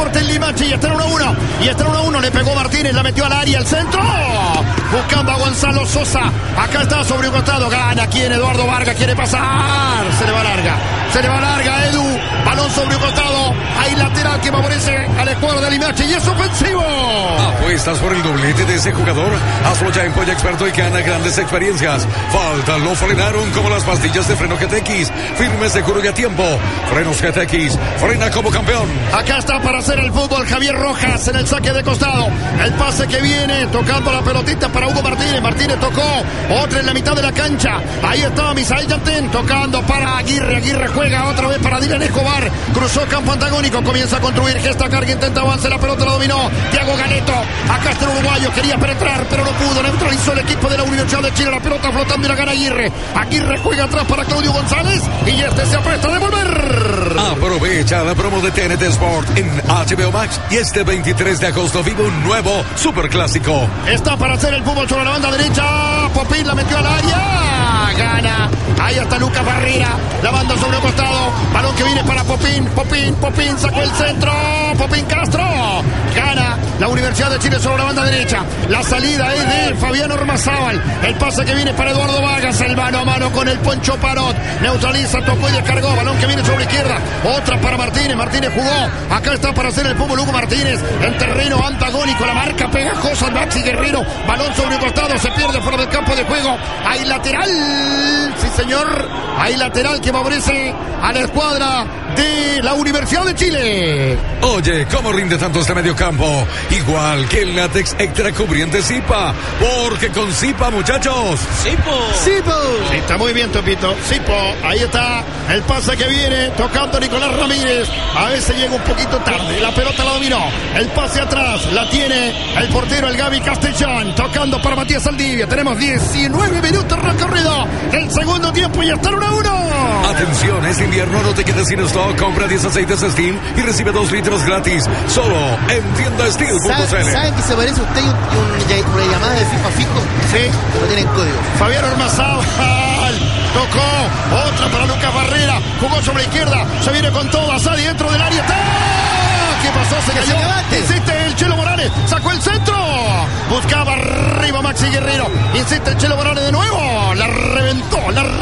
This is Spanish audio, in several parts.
Deportes Limache y está en 1-1. Y está en 1-1, le pegó Martínez, la metió al área, el centro. Buscando a Gonzalo Sosa. Acá está sobre un costado, gana. ¿Quién? Eduardo Vargas quiere pasar. Se le va larga, Edu. Balón sobre un costado. Hay lateral que favorece al escuadro de Limache y es ofensivo. Apuestas por el doblete de ese jugador. Hazlo ya en Polla Experto y gana grandes experiencias. Falta, lo frenaron como las pastillas de freno GTX. Firme, seguro y a tiempo. Frenos GTX, frena como campeón. Acá está para hacer el fútbol Javier Rojas en el saque de costado. El pase que viene, tocando la pelotita para Hugo Martínez. Martínez tocó, otra en la mitad de la cancha. Ahí está Misael Yantén tocando para Aguirre. Aguirre juega otra vez para Dylan Escobar. Cruzó campo antagónico, comienza a construir. Gesta carga, intenta avance, la pelota la dominó Thiago Galeto. Acá está el uruguayo, quería penetrar, pero no pudo. Neutralizó el equipo de la Universidad de Chile. La pelota flotando y la gana Aguirre. Aguirre juega atrás para Claudio González y este se apresta a devolver. Aprovecha la promo de TNT Sport en HBO Max y este 23 de agosto vive un nuevo superclásico. Está para hacer el fútbol sobre la banda derecha. Popín la metió al área. Gana. Ahí está Lucas Barrera. La banda sobre el costado. Balón que viene para Popín. Popín sacó el centro. Popín Castro. Gana la Universidad de Chile sobre la banda derecha. La salida es de Fabián Ormazábal. El pase que viene para Eduardo Vargas. El mano a mano con el Poncho Parot. Neutraliza, tocó y descargó. Balón que viene sobre la izquierda. Otra para Martínez. Martínez jugó. Acá está para hacer el fútbol Hugo Martínez. En terreno antagónico. La marca pegajosa. Maxi Guerrero. Balón sobre el costado. Se pierde fuera del campo de juego. Hay lateral. Sí, señor. Hay lateral que favorece a la escuadra de la Universidad de Chile. Oye, ¿cómo rinde tanto este mediocampo? Igual que el látex extra cubriente Zipa. Porque con Zipa, muchachos. Zipo. Sí, está muy bien, Topito. Zipo. Ahí está el pase que viene tocando Nicolás Ramírez. A veces llega un poquito tarde. La pelota la dominó. El pase atrás la tiene el portero, el Gaby Castellán. Tocando para Matías Saldivia. Tenemos 19 minutos recorrido del segundo tiempo y está 1-1. Atención, este invierno no te quedes sin stock. Compra 10 aceites Steel y recibe 2 litros gratis. Solo en tiendasteel.cl. ¿Saben que se parece a usted una llamada de FIFA Fijo? Sí. No tienen código. Fabián Ormazábal tocó. Otra para Lucas Barrera. Jugó sobre la izquierda. Se viene con todo. Asadi dentro del área. ¡Está! ¿Qué pasó? Se cayó. Insiste el Chelo Morales. Sacó el centro. Buscaba arriba Maxi Guerrero. Insiste el Chelo Morales de nuevo. La reventó.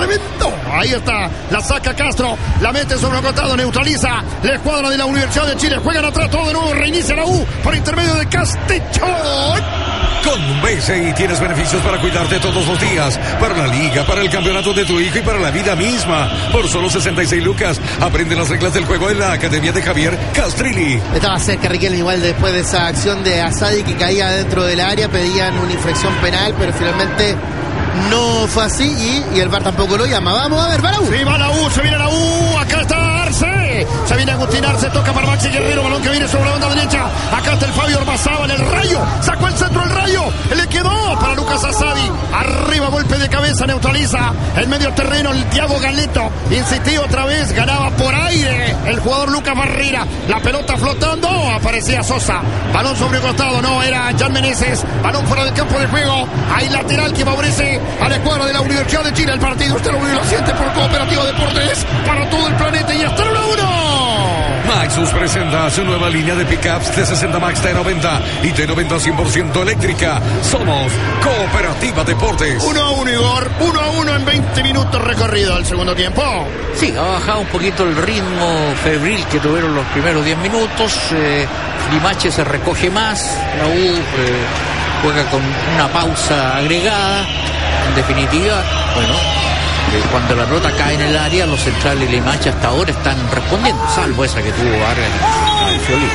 Ahí está. La saca Castro. La mete sobre el costado. Neutraliza la escuadra de la Universidad de Chile. Juegan atrás todo de nuevo. Reinicia la U por intermedio de Castellón. Con BCI tienes beneficios para cuidarte todos los días. Para la liga, para el campeonato de tu hijo y para la vida misma. Por solo 66 lucas. Aprende las reglas del juego en la Academia de Javier Castrilli. Estaba cerca Riquelme igual después de esa acción de Asadi que caía dentro del área. Pedían una infracción penal, pero finalmente no fue así y el VAR tampoco lo llama. Vamos a ver, va la U. Sí, va la U, se viene la U. Acá está Arce. Se viene Agustín Arce, toca para Maxi Guerrero. Balón que viene sobre la banda derecha. Acá está el Fabio Ormazábal, el Rayo. Sacó el centro el Rayo. Le quedó para Lucas Asadi. Arriba, golpe de cabeza, neutraliza. El medio terreno, el Thiago Galeto. Insistió otra vez, ganaba por aire el jugador Lucas Barrera. La pelota flotando, aparecía Sosa. Balón sobre el costado, no, era Jan Meneses. Balón fuera del campo de juego. Hay lateral que favorece a la escuadra de la Universidad de Chile. El partido usted lo siente por Cooperativa Deportes para todo el planeta y hasta el 1-1. Maxus presenta su nueva línea de pickups T60 Max T90 y T90 100% eléctrica. Somos Cooperativa Deportes. 1-1, Igor. 1-1 en 20 minutos recorrido el segundo tiempo. Sí, ha bajado un poquito el ritmo febril que tuvieron los primeros 10 minutos. Limache se recoge más. La U juega con una pausa agregada. En definitiva, bueno, cuando la pelota cae en el área, los centrales de Limache hasta ahora están respondiendo, salvo esa que tuvo Vargas al Fiolín.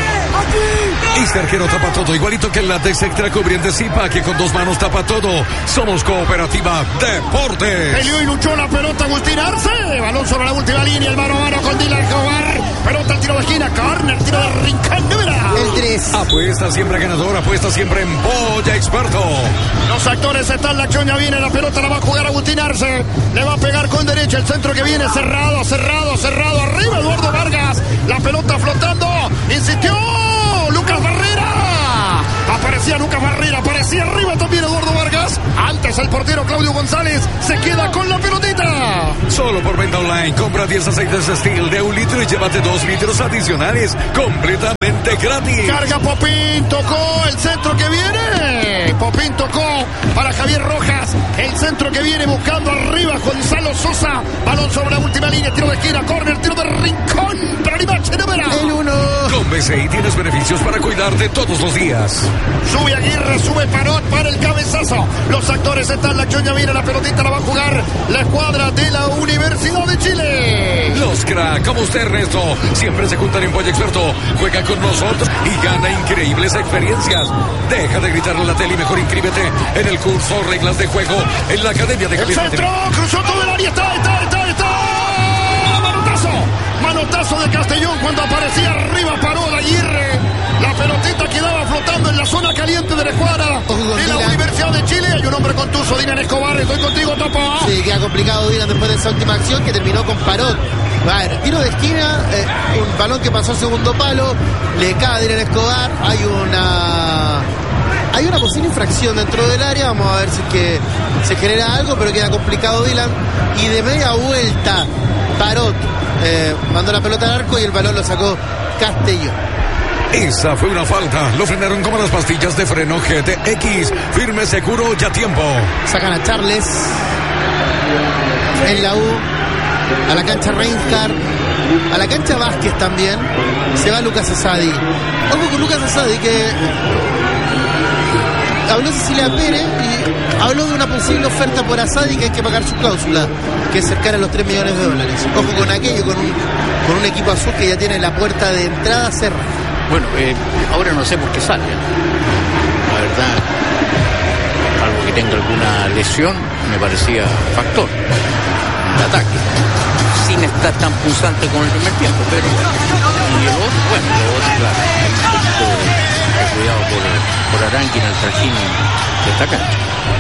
Este arquero tapa todo, igualito que el látex extra cubriente Zipa, que con 2 manos tapa todo. Somos Cooperativa Deportes. Peleó y luchó la pelota Agustín Arce. Balón sobre la última línea, el mano a mano con Dylan Escobar. Pelota al tiro de esquina, corner, tiro de rincón, el 3. Apuesta siempre ganador, apuesta siempre en Polla Experto. Los actores están, la acción ya viene, la pelota la va a jugar Agustín Arce. Le va a pegar con derecha, el centro que viene cerrado. Arriba Eduardo Vargas. La pelota flotando. Insistió Lucas Barrera. Aparecía Lucas Barrera, aparecía arriba también Eduardo Vargas. Antes el portero Claudio González se queda con la pelotita. Solo por venta online, compra 10 aceites Steel de 1 litro y llévate 2 litros adicionales completamente ¡Gane gratis! Carga Popín, tocó el centro que viene. Popín tocó para Javier Rojas. El centro que viene buscando arriba Gonzalo Sosa. Balón sobre la última línea, tiro de esquina, córner, tiro de rincón. Para Limache, no verá. El 1. Con BCI tienes beneficios para cuidarte todos los días. Sube Aguirre, sube Parot para el cabezazo. Los actores están, la Choña mira, la pelotita la va a jugar la escuadra de la Universidad de Chile. Los crack, como usted, Ernesto, siempre se juntan en Pollo Experto. Juega con nosotros y gana increíbles experiencias. Deja de gritarle a la tele y mejor inscríbete en el curso Reglas de Juego en la Academia de Javier Centro, cruzó todo el área, está. Manotazo de Castellón cuando aparecía arriba, paró de Aguirre. La pelotita quedaba flotando en la zona caliente de la escuadra de la Universidad de Chile. Hay un hombre contuso, Dylan Escobar. Estoy contigo, Topo. Sí, queda complicado Dylan después de esa última acción que terminó con Parot. A ver, tiro de esquina, un balón que pasó al segundo palo, le cae a Dylan Escobar. Hay una posible infracción dentro del área. Vamos a ver si es que se genera algo, pero queda complicado Dylan. Y de media vuelta, Parot mandó la pelota al arco y el balón lo sacó Castellón. Esa fue una falta. Lo frenaron como las pastillas de freno GTX. Firme, seguro y a tiempo. Sacan a Charles en la U, a la cancha Reinhardt, a la cancha Vázquez también. Se va Lucas Asadi. Ojo con Lucas Asadi, que habló Cecilia Pérez y habló de una posible oferta por Asadi, que hay que pagar su cláusula, que es cercana a los $3 millones. Ojo con aquello, con un equipo azul que ya tiene la puerta de entrada cerrada. Bueno, ahora no sé por qué sale. La verdad, algo que tenga alguna lesión me parecía factor de ataque, sin estar tan pulsante como el primer tiempo, pero y el otro, claro, un poquito de cuidado por Arangui en el trajín de esta cancha.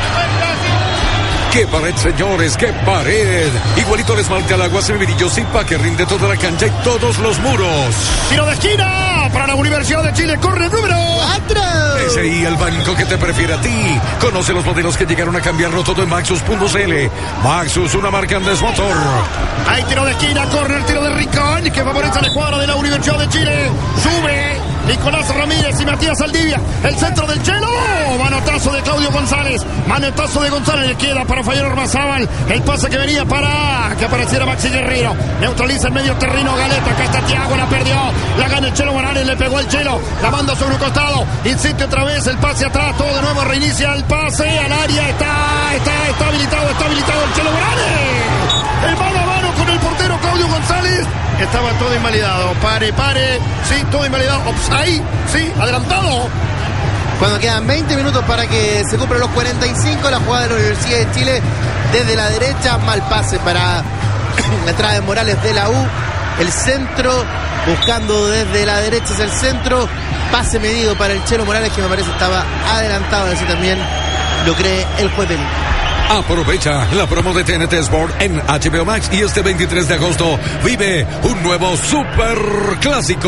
¡Qué pared, señores! ¡Qué pared! Igualito el esmalte al agua Semibrillo Zipa, que rinde toda la cancha y todos los muros. Tiro de esquina para la Universidad de Chile. Corre el número 4. SI, el banco que te prefiere a ti. Conoce los modelos que llegaron a cambiarlo todo en Maxus.cl. Maxus, una marca Andes Motor. Hay tiro de esquina, corre el tiro de rincón que favorece a la escuadra de la Universidad de Chile. Sube Nicolás Ramírez y Matías Saldivia. El centro del Chelo. Manotazo de Claudio González. Manotazo de González. Le queda para Fayero Ormazábal. El pase que venía para que apareciera Maxi Guerrero. Neutraliza el medio terreno Galeta. Acá está Thiago. La perdió. La gana el Chelo Morales. Le pegó el Chelo. La manda sobre un costado. Insiste otra vez. El pase atrás. Todo de nuevo. Reinicia el pase al área. Está habilitado. Está habilitado el Chelo Morales. El mano a mano con el portero Claudio González. Estaba todo invalidado. Pare. Sí, todo invalidado. Offside. Sí, adelantado. Cuando quedan 20 minutos para que se cumplan los 45, la jugada de la Universidad de Chile desde la derecha, mal pase para la entrada de Morales de la U. El centro, buscando desde la derecha es el centro. Pase medido para el Chelo Morales, que me parece estaba adelantado, así también lo cree el juez de línea. Aprovecha la promo de TNT Sport en HBO Max y este 23 de agosto vive un nuevo super clásico.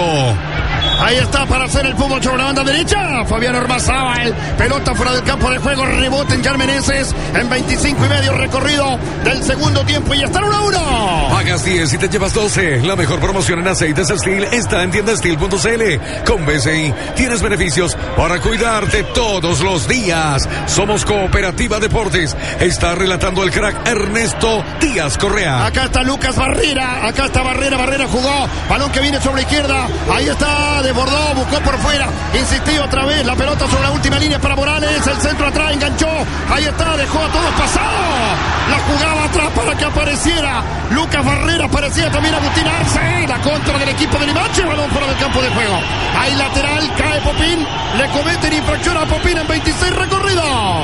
Ahí está para hacer el fútbol sobre la banda derecha. Fabián Ormazábal. Pelota fuera del campo de juego. Rebote en Yarmeneses. En 25.5 recorrido del segundo tiempo. Y está en 1-1. Pagas 10 y te llevas 12. La mejor promoción en aceites Steel está en tiendasteel.cl. Con BCI tienes beneficios para cuidarte todos los días. Somos Cooperativa Deportes. Está relatando el crack Ernesto Díaz Correa. Acá está Lucas Barrera. Acá está Barrera jugó. Balón que viene sobre la izquierda. Ahí está. Desbordó, buscó por fuera, insistió otra vez, la pelota sobre la última línea para Morales, el centro atrás, enganchó, ahí está, dejó a todos pasados, la jugaba atrás para que apareciera Lucas Barrera, aparecía también Agustín Arce, la contra del equipo de Limache, balón fuera del campo de juego, ahí lateral, cae Popín, le cometen infracción a Popín en 26 recorridos.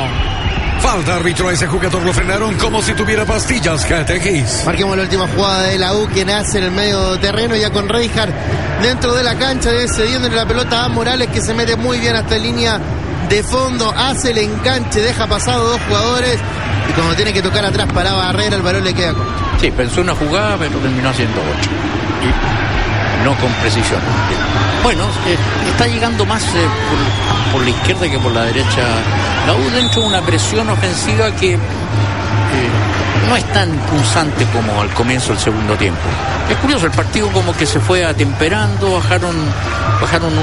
Falta, árbitro, a ese jugador lo frenaron como si tuviera pastillas GTX. Marquemos la última jugada de la U, que nace en el medio terreno, ya con Reinhardt dentro de la cancha, cediéndole la pelota a Morales, que se mete muy bien hasta línea de fondo, hace el enganche, deja pasado 2 jugadores, y cuando tiene que tocar atrás para Barrera, el balón le queda corto. Sí, pensó una jugada, pero terminó haciendo 8. Y no con precisión. Bueno, está llegando más por la izquierda que por la derecha. La U dentro de una presión ofensiva que no es tan punzante como al comienzo del segundo tiempo. Es curioso, el partido como que se fue atemperando, bajaron